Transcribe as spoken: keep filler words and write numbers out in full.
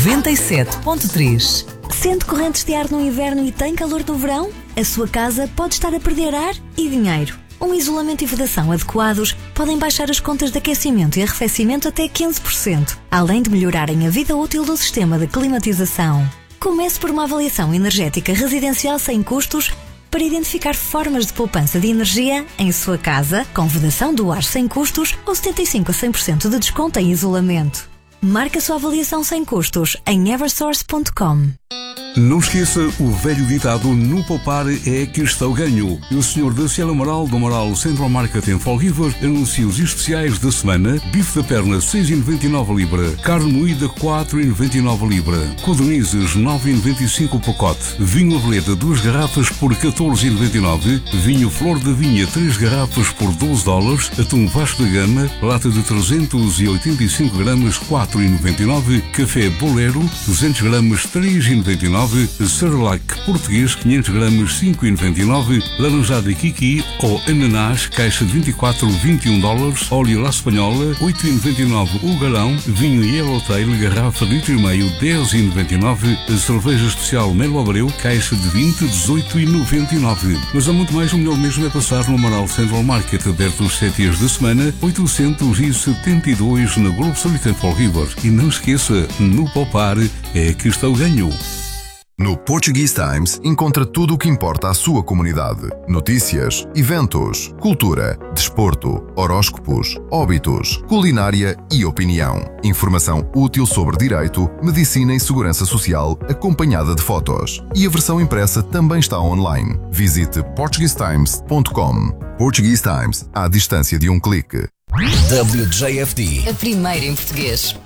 noventa e sete ponto três. Sente correntes de ar no inverno e tem calor no verão? A sua casa pode estar a perder ar e dinheiro. Um isolamento e vedação adequados podem baixar as contas de aquecimento e arrefecimento até quinze por cento, além de melhorarem a vida útil do sistema de climatização. Comece por uma avaliação energética residencial sem custos para identificar formas de poupança de energia em sua casa, com vedação do ar sem custos ou setenta e cinco a cem por cento de desconto em isolamento. Marque a sua avaliação sem custos em eversource ponto com. Não esqueça o velho ditado: no poupar é que está o ganho. E o senhor da Cielo Amaral, do Amaral Central Market em Fall River, anuncia os especiais da semana: bife da perna seis vírgula noventa e nove libra, carne moída quatro vírgula noventa e nove libra, codornizes nove vírgula noventa e cinco o pacote, vinho Aveleda duas garrafas por catorze vírgula noventa e nove, vinho Flor da Vinha três garrafas por doze dólares, atum Vasco da Gama, lata de trezentos e oitenta e cinco gramas quatro vírgula noventa e nove, café Bolero duzentos gramas três vírgula noventa e nove, Cerelac português quinhentos gramas cinco vírgula noventa e nove, laranjada Kiki ou ananás caixa de vinte e quatro vírgula vinte e um dólares, óleo La Espanhola oito vírgula noventa e nove o galão, vinho Yellowtail garrafa de litro e meio dez vírgula noventa e nove, cerveja especial Melo Abreu caixa de vinte dezoito vírgula noventa e nove. Mas há muito mais, o melhor mesmo é passar no Amaral Central Market, aberto os sete dias da semana, oitocentos e setenta e dois na Globo Street em Fall River. E não esqueça, no poupar é que está o ganho. No Portuguese Times encontra tudo o que importa à sua comunidade. Notícias, eventos, cultura, desporto, horóscopos, óbitos, culinária e opinião. Informação útil sobre direito, medicina e segurança social, acompanhada de fotos. E a versão impressa também está online. Visite portuguese times ponto com. Portuguese Times, à distância de um clique. W J F D. A primeira em português.